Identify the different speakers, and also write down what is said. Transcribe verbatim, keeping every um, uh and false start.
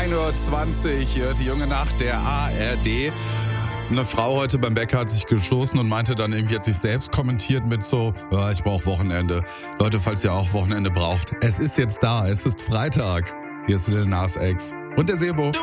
Speaker 1: ein Uhr zwanzig, die junge Nacht der A R D. Eine Frau heute beim Bäcker hat sich gestoßen und meinte dann irgendwie, hat sich selbst kommentiert mit so, ja, ich brauche Wochenende. Leute, falls ihr auch Wochenende braucht, es ist jetzt da, es ist Freitag. Hier ist Lil Nas X und der Sebo.